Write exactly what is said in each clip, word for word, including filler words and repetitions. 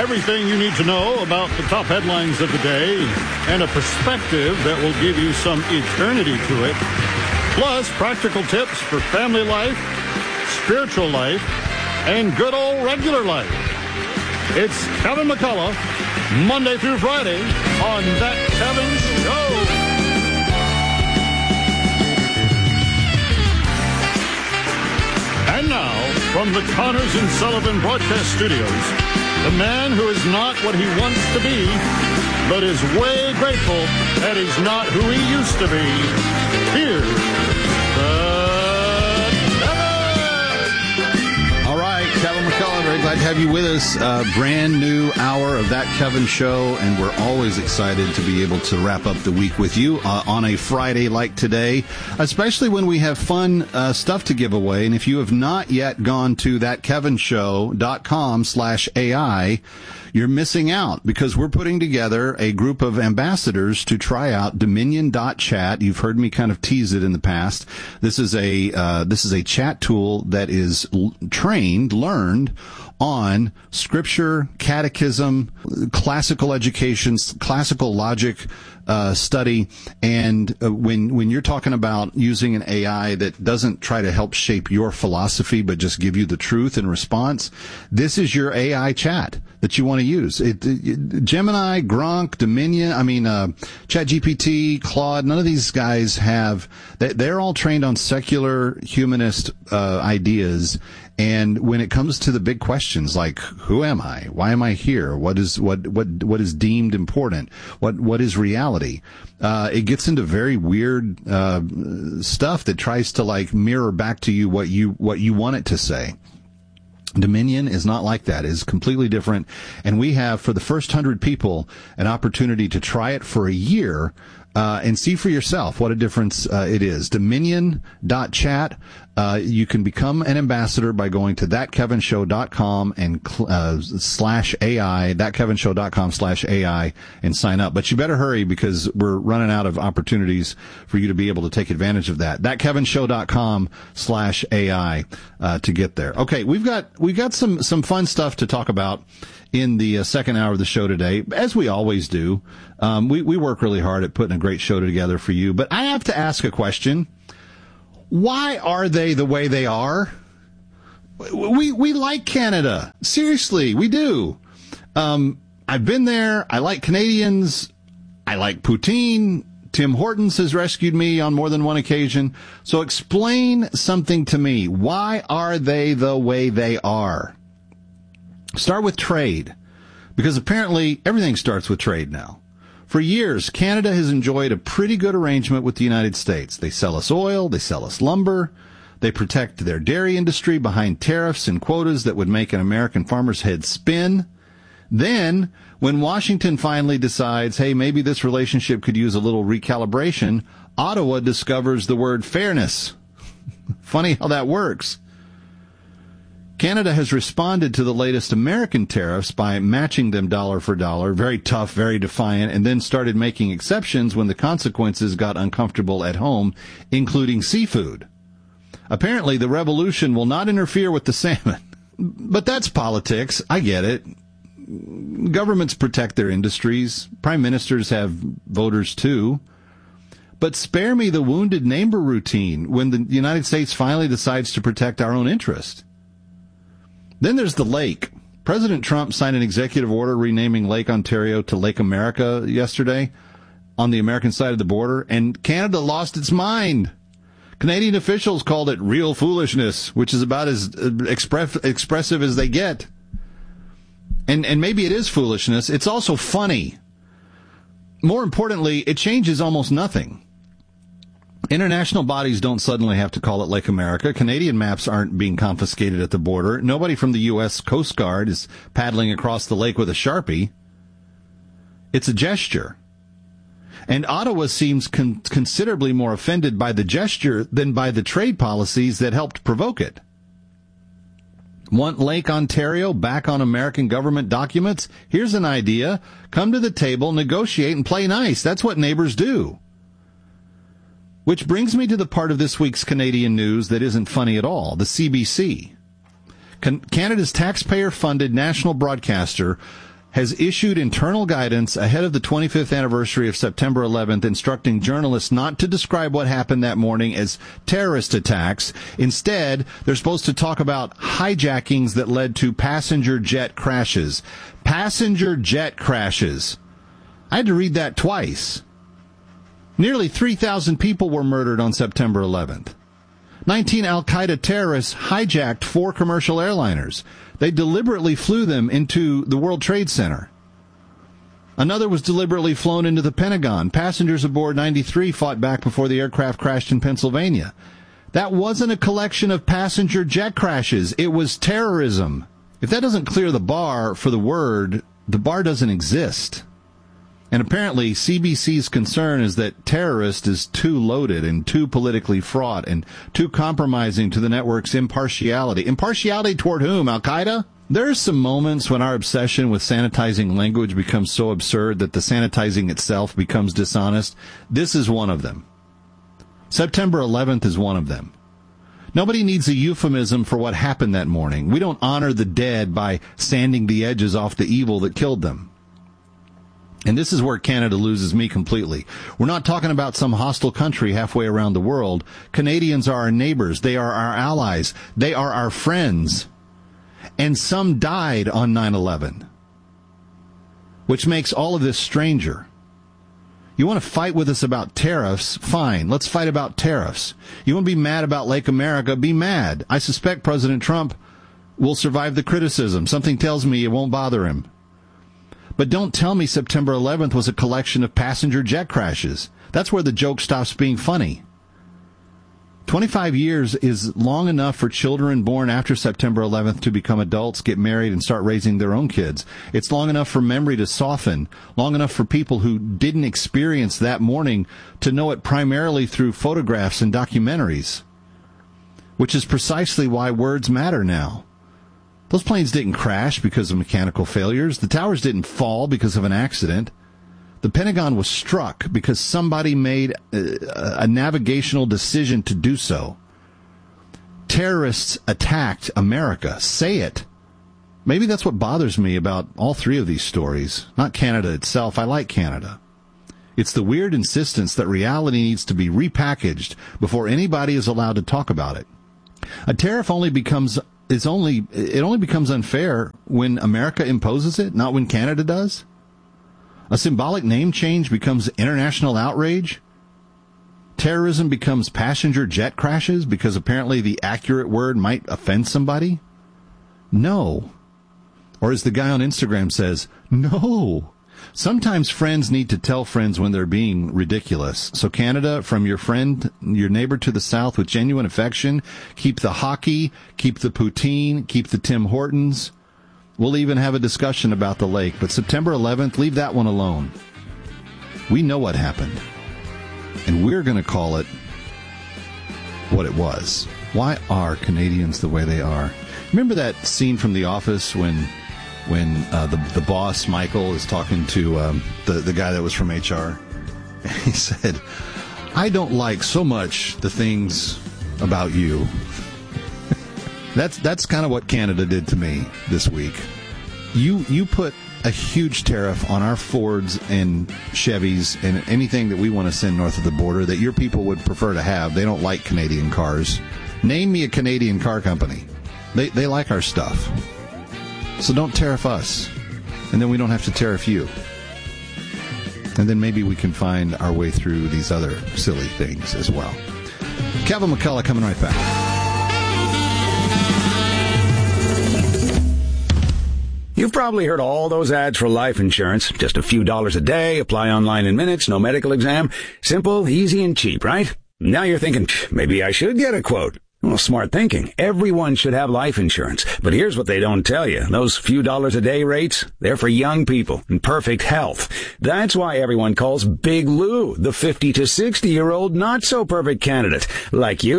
Everything you need to know about the top headlines of the day and a perspective that will give you some eternity to it. Plus, practical tips for family life, spiritual life, and good old regular life. It's Kevin McCullough, Monday through Friday on That Kevin Show. And now, from the Connors and Sullivan Broadcast Studios, the man who is not what he wants to be, but is way grateful that he's not who he used to be. Here's the Kevin! All right, Kevin McCullough, very glad to have you with us. Uh, brand new hour of That Kevin Show, and we're always excited to be able to wrap up the week with you uh, on a Friday like today, especially when we have fun uh, stuff to give away. And if you have not yet gone to thatkevinshow.com slash AI, you're missing out because we're putting together a group of ambassadors to try out Dominion dot chat. You've heard me kind of tease it in the past. This is a uh, this is a chat tool that is l- trained, learned on scripture, catechism, classical education, classical logic uh, study. And uh, when when you're talking about using an A I that doesn't try to help shape your philosophy, but just give you the truth in response, this is your A I chat that you want to use. It, it, Gemini, Gronk, Dominion, I mean, uh, ChatGPT, Claude, none of these guys have, they, they're all trained on secular humanist uh, ideas. And when it comes to the big questions like, who am I? Why am I here? What is, what, what, what is deemed important? What, what is reality? Uh, it gets into very weird, uh, stuff that tries to like mirror back to you what you, what you want it to say. Dominion is not like that. It is completely different. And we have, for the first hundred people, an opportunity to try it for a year, uh, and see for yourself what a difference, uh, it is. Dominion dot chat. Uh, you can become an ambassador by going to thatkevinshow.com and, uh, slash AI, thatkevinshow.com slash AI and sign up. But you better hurry because we're running out of opportunities for you to be able to take advantage of that. Thatkevinshow.com slash AI, uh, to get there. Okay. We've got, we've got some, some fun stuff to talk about in the uh, second hour of the show today, as we always do. Um, we, we work really hard at putting a great show together for you, but I have to ask a question. Why are they the way they are? We, we like Canada. Seriously, we do. Um, I've been there. I like Canadians. I like poutine. Tim Hortons has rescued me on more than one occasion. So explain something to me. Why are they the way they are? Start with trade, because apparently everything starts with trade now. For years, Canada has enjoyed a pretty good arrangement with the United States. They sell us oil, they sell us lumber, they protect their dairy industry behind tariffs and quotas that would make an American farmer's head spin. Then, when Washington finally decides, hey, maybe this relationship could use a little recalibration, Ottawa discovers the word fairness. Funny how that works. Canada has responded to the latest American tariffs by matching them dollar for dollar, very tough, very defiant, and then started making exceptions when the consequences got uncomfortable at home, including seafood. Apparently, the revolution will not interfere with the salmon. But that's politics. I get it. Governments protect their industries. Prime ministers have voters, too. But spare me the wounded neighbor routine when the United States finally decides to protect our own interest. Then there's the lake. President Trump signed an executive order renaming Lake Ontario to Lake America yesterday on the American side of the border, and Canada lost its mind. Canadian officials called it real foolishness, which is about as express, expressive as they get. And, and maybe it is foolishness. It's also funny. More importantly, it changes almost nothing. International bodies don't suddenly have to call it Lake America. Canadian maps aren't being confiscated at the border. Nobody from the U S Coast Guard is paddling across the lake with a Sharpie. It's a gesture. And Ottawa seems con- considerably more offended by the gesture than by the trade policies that helped provoke it. Want Lake Ontario back on American government documents? Here's an idea. Come to the table, negotiate, and play nice. That's what neighbors do. Which brings me to the part of this week's Canadian news that isn't funny at all, the C B C. Can- Canada's taxpayer-funded national broadcaster has issued internal guidance ahead of the twenty-fifth anniversary of September eleventh, instructing journalists not to describe what happened that morning as terrorist attacks. Instead, they're supposed to talk about hijackings that led to passenger jet crashes. Passenger jet crashes. I had to read that twice. Nearly three thousand people were murdered on September eleventh. nineteen al-Qaeda terrorists hijacked four commercial airliners. They deliberately flew them into the World Trade Center. Another was deliberately flown into the Pentagon. Passengers aboard ninety-three fought back before the aircraft crashed in Pennsylvania. That wasn't a collection of passenger jet crashes. It was terrorism. If that doesn't clear the bar for the word, the bar doesn't exist. And apparently C B C's concern is that terrorist is too loaded and too politically fraught and too compromising to the network's impartiality. Impartiality toward whom? Al-Qaeda? There are some moments when our obsession with sanitizing language becomes so absurd that the sanitizing itself becomes dishonest. This is one of them. September eleventh is one of them. Nobody needs a euphemism for what happened that morning. We don't honor the dead by sanding the edges off the evil that killed them. And this is where Canada loses me completely. We're not talking about some hostile country halfway around the world. Canadians are our neighbors. They are our allies. They are our friends. And some died on nine eleven, which makes all of this stranger. You want to fight with us about tariffs? Fine. Let's fight about tariffs. You want to be mad about Lake America? Be mad. I suspect President Trump will survive the criticism. Something tells me it won't bother him. But don't tell me September eleventh was a collection of passenger jet crashes. That's where the joke stops being funny. twenty-five years is long enough for children born after September eleventh to become adults, get married, and start raising their own kids. It's long enough for memory to soften, long enough for people who didn't experience that morning to know it primarily through photographs and documentaries, which is precisely why words matter now. Those planes didn't crash because of mechanical failures. The towers didn't fall because of an accident. The Pentagon was struck because somebody made a, a navigational decision to do so. Terrorists attacked America. Say it. Maybe that's what bothers me about all three of these stories. Not Canada itself. I like Canada. It's the weird insistence that reality needs to be repackaged before anybody is allowed to talk about it. A tariff only becomes is only it only becomes unfair when America imposes it, not when Canada does. A symbolic name change becomes international outrage. Terrorism becomes passenger jet crashes because apparently the accurate word might offend somebody. No. Or as the guy on Instagram says, no. Sometimes friends need to tell friends when they're being ridiculous. So Canada, from your friend, your neighbor to the south with genuine affection, keep the hockey, keep the poutine, keep the Tim Hortons. We'll even have a discussion about the lake. But September eleventh, leave that one alone. We know what happened. And we're going to call it what it was. Why are Canadians the way they are? Remember that scene from The Office when... when uh, the the boss, Michael, is talking to um, the, the guy that was from H R. He said, I don't like so much the things about you. that's that's kind of what Canada did to me this week. You you put a huge tariff on our Fords and Chevys and anything that we want to send north of the border that your people would prefer to have. They don't like Canadian cars. Name me a Canadian car company. They they like our stuff. So don't tariff us, and then we don't have to tariff you. And then maybe we can find our way through these other silly things as well. Kevin McCullough coming right back. You've probably heard all those ads for life insurance. Just a few dollars a day, apply online in minutes, no medical exam. Simple, easy, and cheap, right? Now you're thinking, maybe I should get a quote. Well, smart thinking. Everyone should have life insurance. But here's what they don't tell you. Those few dollars a day rates, they're for young people in perfect health. That's why everyone calls Big Lou the fifty to sixty year old not so perfect candidate like you.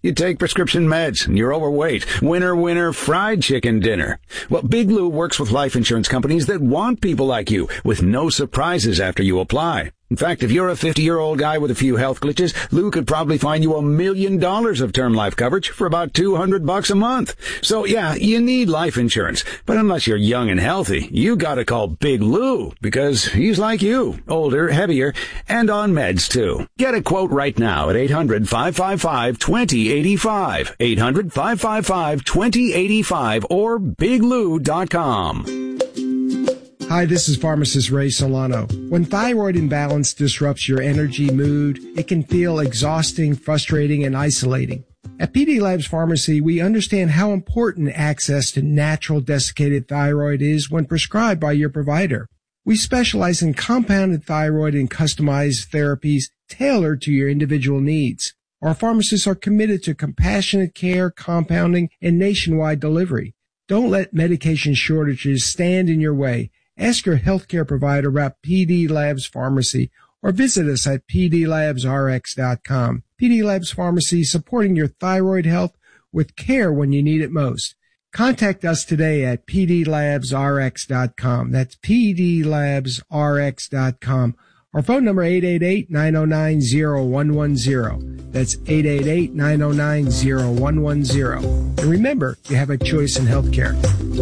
You take prescription meds and you're overweight. Winner, winner, fried chicken dinner. Well, Big Lou works with life insurance companies that want people like you with no surprises after you apply. In fact, if you're a fifty-year-old guy with a few health glitches, Lou could probably find you a million dollars of term life coverage for about two hundred bucks a month. So yeah, you need life insurance. But unless you're young and healthy, you gotta call Big Lou because he's like you, older, heavier, and on meds too. Get a quote right now at eight hundred, five five five, two zero eight five, eight hundred, five five five, two zero eight five or big lou dot com. Hi, this is pharmacist Ray Solano. When thyroid imbalance disrupts your energy, mood, it can feel exhausting, frustrating, and isolating. At P D Labs Pharmacy, we understand how important access to natural desiccated thyroid is when prescribed by your provider. We specialize in compounded thyroid and customized therapies tailored to your individual needs. Our pharmacists are committed to compassionate care, compounding, and nationwide delivery. Don't let medication shortages stand in your way. Ask your healthcare provider about P D Labs Pharmacy or visit us at p d labs r x dot com. P D Labs Pharmacy, supporting your thyroid health with care when you need it most. Contact us today at p d labs r x dot com. That's p d labs r x dot com. Our phone number eight eight eight, nine oh nine, oh one one oh. That's eight eight eight, nine oh nine, oh one one oh. And remember, you have a choice in healthcare.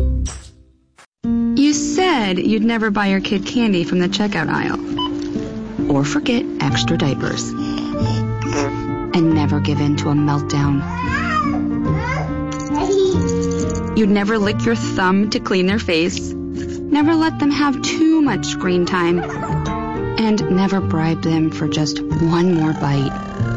You said you'd never buy your kid candy from the checkout aisle. Or forget extra diapers. And never give in to a meltdown. You'd never lick your thumb to clean their face. Never let them have too much screen time. And never bribe them for just one more bite.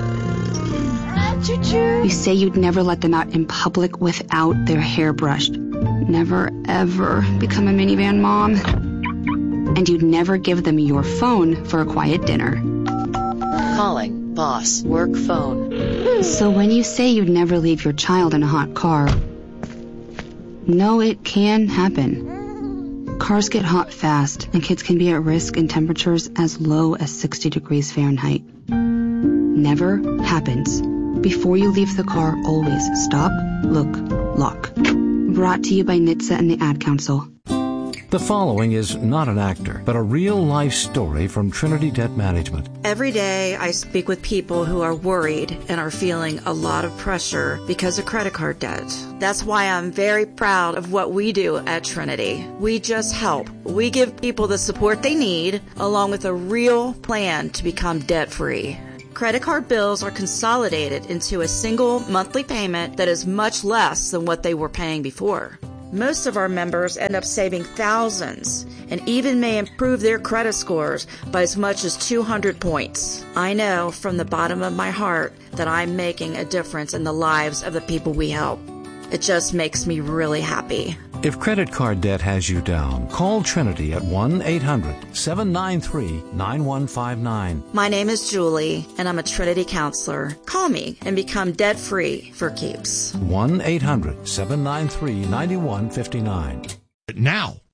You say you'd never let them out in public without their hair brushed. Never, ever become a minivan mom. And you'd never give them your phone for a quiet dinner. Calling boss work phone. So when you say you'd never leave your child in a hot car, no, it can happen. Cars get hot fast, and kids can be at risk in temperatures as low as sixty degrees Fahrenheit. Never happens. Before you leave the car, always stop, look, lock. Brought to you by N H T S A and the Ad Council. The following is not an actor, but a real-life story from Trinity Debt Management. Every day I speak with people who are worried and are feeling a lot of pressure because of credit card debt. That's why I'm very proud of what we do at Trinity. We just help. We give people the support they need, along with a real plan to become debt-free. Credit card bills are consolidated into a single monthly payment that is much less than what they were paying before. Most of our members end up saving thousands and even may improve their credit scores by as much as two hundred points. I know from the bottom of my heart that I'm making a difference in the lives of the people we help. It just makes me really happy. If credit card debt has you down, call Trinity at one eight hundred, seven nine three, nine one five nine. My name is Julie, and I'm a Trinity counselor. Call me and become debt-free for keeps. one eight hundred, seven nine three, nine one five nine. Now,